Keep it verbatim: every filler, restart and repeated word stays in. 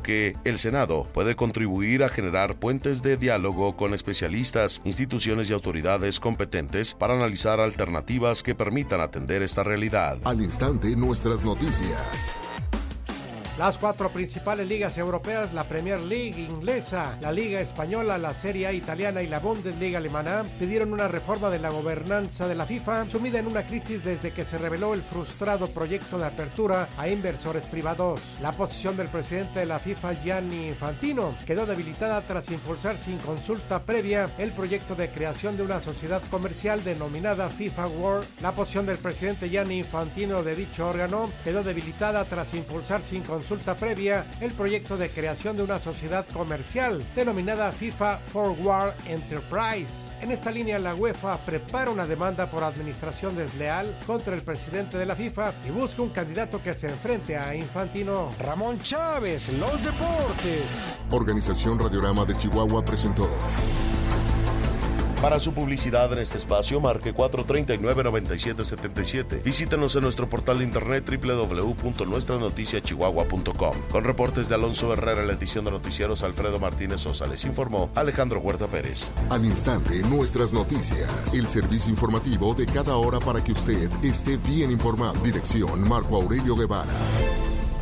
que el Senado puede contribuir a generar puentes de diálogo con especialistas, instituciones y autoridades competentes para analizar alternativas que permitan atender esta realidad. Al instante, nuestras noticias. Las cuatro principales ligas europeas, la Premier League inglesa, la Liga Española, la Serie A italiana y la Bundesliga alemana, pidieron una reforma de la gobernanza de la FIFA, sumida en una crisis desde que se reveló el frustrado proyecto de apertura a inversores privados. La posición del presidente de la FIFA, Gianni Infantino, quedó debilitada tras impulsar sin consulta previa el proyecto de creación de una sociedad comercial denominada FIFA World. La posición del presidente Gianni Infantino de dicho órgano quedó debilitada tras impulsar sin consulta consulta previa el proyecto de creación de una sociedad comercial denominada FIFA Forward Enterprise. En esta línea, la UEFA prepara una demanda por administración desleal contra el presidente de la FIFA y busca un candidato que se enfrente a Infantino. Ramón Chávez, los deportes. Organización Radiorama de Chihuahua presentó. Para su publicidad en este espacio, marque cuatro tres nueve, nueve siete siete siete. Visítenos en nuestro portal de internet doble u doble u doble u punto nuestra noticia chihuahua punto com. Con reportes de Alonso Herrera en la edición de noticieros, Alfredo Martínez Sosa, les informó Alejandro Huerta Pérez. Al instante, nuestras noticias. El servicio informativo de cada hora para que usted esté bien informado. Dirección Marco Aurelio Guevara.